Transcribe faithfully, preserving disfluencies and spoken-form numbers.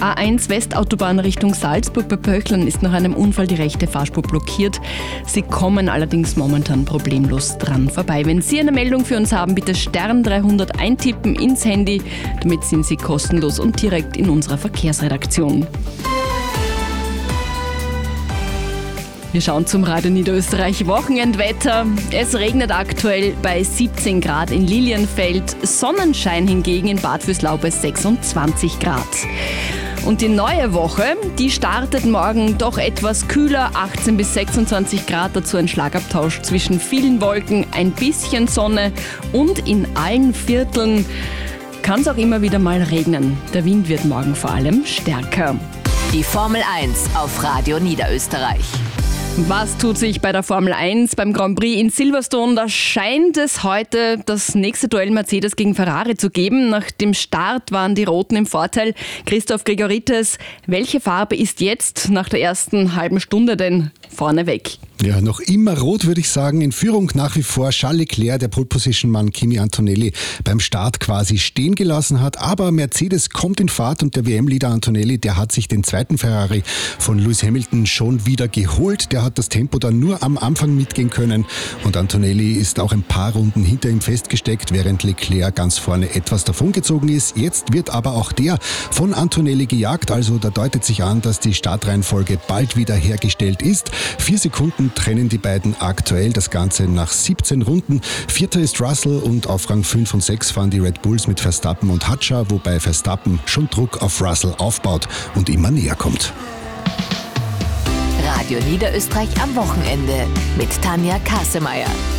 A eins Westautobahn Richtung Salzburg bei Pöchlern ist nach einem Unfall die rechte Fahrspur blockiert. Sie kommen allerdings momentan problemlos dran vorbei. Wenn Sie eine Meldung für uns haben, bitte Stern dreihundert eintippen ins Handy. Damit sind Sie kostenlos und direkt in unserer Verkehrsredaktion. Wir schauen zum Radio Niederösterreich Wochenendwetter. Es regnet aktuell bei siebzehn Grad in Lilienfeld, Sonnenschein hingegen in Bad Vöslau bei sechsundzwanzig Grad. Und die neue Woche, die startet morgen doch etwas kühler, achtzehn bis sechsundzwanzig Grad, dazu ein Schlagabtausch zwischen vielen Wolken, ein bisschen Sonne und in allen Vierteln kann es auch immer wieder mal regnen. Der Wind wird morgen vor allem stärker. Die Formel eins auf Radio Niederösterreich. Was tut sich bei der Formel eins beim Grand Prix in Silverstone? Da scheint es heute das nächste Duell Mercedes gegen Ferrari zu geben. Nach dem Start waren die Roten im Vorteil. Christoph Gregoritis, welche Farbe ist jetzt nach der ersten halben Stunde denn vorne weg? Ja, noch immer rot, würde ich sagen. In Führung nach wie vor Charles Leclerc, der Pole-Position-Mann Kimi Antonelli beim Start quasi stehen gelassen hat. Aber Mercedes kommt in Fahrt und der W M-Leader Antonelli, der hat sich den zweiten Ferrari von Lewis Hamilton schon wieder geholt. Der hat das Tempo dann nur am Anfang mitgehen können und Antonelli ist auch ein paar Runden hinter ihm festgesteckt, während Leclerc ganz vorne etwas davongezogen ist. Jetzt wird aber auch der von Antonelli gejagt, also da deutet sich an, dass die Startreihenfolge bald wieder hergestellt ist. Vier Sekunden trennen die beiden aktuell, das Ganze nach siebzehn Runden. Vierter ist Russell und auf Rang fünf und sechs fahren die Red Bulls mit Verstappen und Hadjar, wobei Verstappen schon Druck auf Russell aufbaut und immer näher kommt. Radio Niederösterreich am Wochenende mit Tanja Kasemeyer.